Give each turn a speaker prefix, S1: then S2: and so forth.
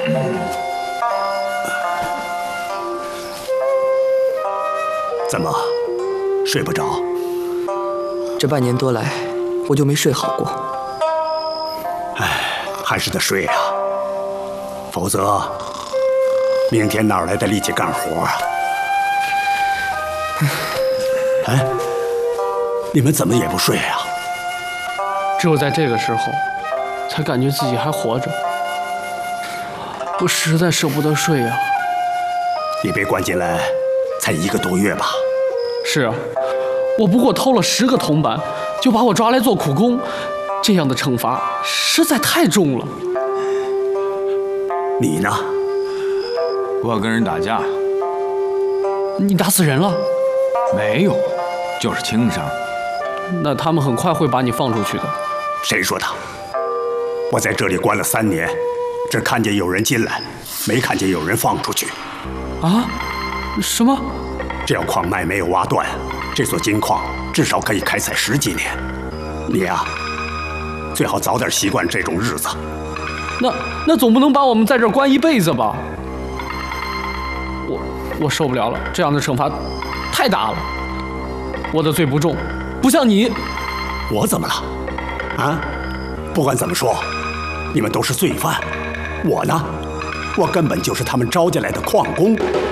S1: 怎么，睡不着？
S2: 这半年多来，我就没睡好过。
S1: 哎，还是得睡啊，否则明天哪来的力气干活啊？哎，你们怎么也不睡啊？
S3: 只有在这个时候，才感觉自己还活着。我实在舍不得睡呀。
S1: 你被关进来才1个多月吧？
S3: 是啊，我不过偷了10个铜板，就把我抓来做苦工，这样的惩罚实在太重了。
S1: 你呢？
S4: 我跟人打架。
S3: 你打死人了？
S4: 没有，就是轻伤。
S3: 那他们很快会把你放出去的。
S1: 谁说的？我在这里关了3年，只看见有人进来，没看见有人放出去。
S3: 啊？什么？
S1: 只要矿脉没有挖断，这座金矿至少可以开采10几年。你呀，最好早点习惯这种日子。
S3: 那总不能把我们在这儿关一辈子吧？我受不了了，这样的惩罚太大了。我的罪不重，不像你。
S1: 我怎么了？啊？不管怎么说，你们都是罪犯。我呢，我根本就是他们招进来的矿工。